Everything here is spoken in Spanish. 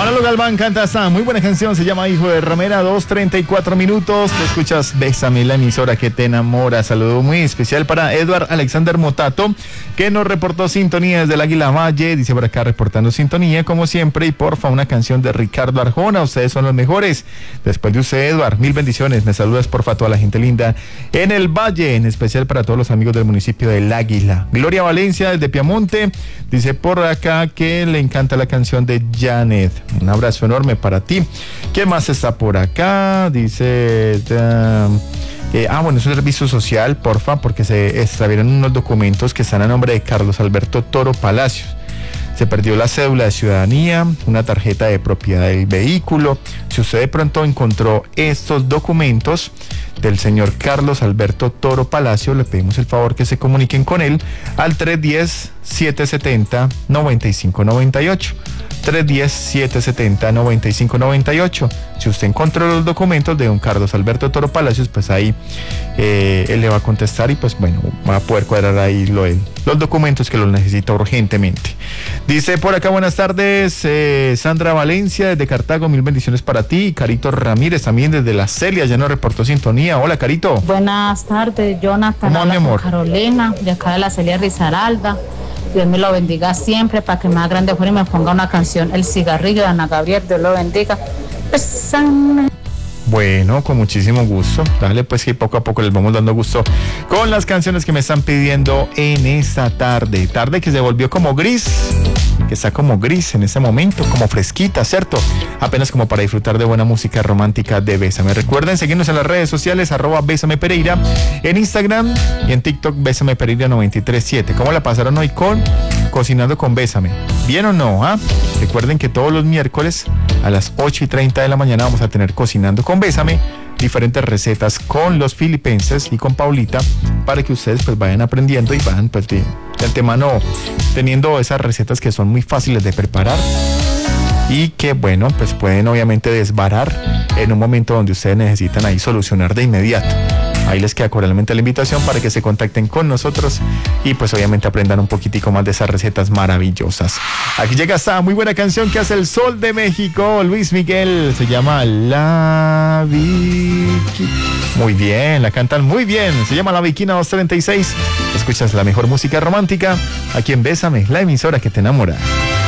Manolo Galván canta esta muy buena canción, se llama Hijo de Ramera, 2:34 minutos. Te escuchas Bésame, la emisora que te enamora. Saludo muy especial para Edward Alexander Motato, que nos reportó sintonía desde el Águila Valle. Dice por acá reportando sintonía como siempre. Y porfa, una canción de Ricardo Arjona. Ustedes son los mejores. Después de usted, Edward, mil bendiciones. Me saludas porfa a toda la gente linda en el Valle, en especial para todos los amigos del municipio del Águila. Gloria Valencia desde Piamonte dice por acá que le encanta la canción de Janet. Un abrazo enorme para ti. ¿Qué más está por acá? Dice... bueno, es un servicio social, porfa, porque se extraviaron unos documentos que están a nombre de Carlos Alberto Toro Palacios. Se perdió la cédula de ciudadanía, una tarjeta de propiedad del vehículo. Si usted de pronto encontró estos documentos del señor Carlos Alberto Toro Palacio, le pedimos el favor que se comuniquen con él al 310-770-9598. 310-770-9598. Si usted encontró los documentos de don Carlos Alberto Toro Palacios, pues ahí él le va a contestar y pues bueno, va a poder cuadrar ahí los documentos que los necesita urgentemente. Dice por acá, buenas tardes, Sandra Valencia desde Cartago, mil bendiciones para ti. Y Carito Ramírez también desde La Celia, ya nos reportó sintonía. Hola, Carito. Buenas tardes, Jonathan. ¿Cómo, mi amor? Carolina, de acá de La Celia Risaralda. Dios me lo bendiga siempre para que más grande fuera y me ponga una canción, El Cigarrillo de Ana Gabriel. Dios lo bendiga. Bésame. Bueno, con muchísimo gusto. Dale, pues que poco a poco les vamos dando gusto con las canciones que me están pidiendo en esta tarde. Tarde que se volvió como gris, que está como gris en este momento, como fresquita, ¿cierto? Apenas como para disfrutar de buena música romántica de Bésame. Recuerden seguirnos en las redes sociales, @Bésame Pereira, en Instagram y en TikTok, Bésame Pereira 937. ¿Cómo la pasaron hoy con Cocinando con Bésame? ¿Bien o no? Recuerden que todos los miércoles a las 8:30 de la mañana vamos a tener Cocinando con Bésame, diferentes recetas con los filipenses y con Paulita, para que ustedes pues vayan aprendiendo y vayan pues de antemano teniendo esas recetas que son muy fáciles de preparar y que bueno, pues pueden obviamente desbarar en un momento donde ustedes necesitan ahí solucionar de inmediato. Ahí les queda cordialmente la invitación para que se contacten con nosotros y pues obviamente aprendan un poquitico más de esas recetas maravillosas. Aquí llega esta muy buena canción que hace el Sol de México, Luis Miguel, se llama La Vicky. Muy bien, la cantan muy bien, se llama La Viquina 236. Escuchas la mejor música romántica aquí en Bésame, la emisora que te enamora.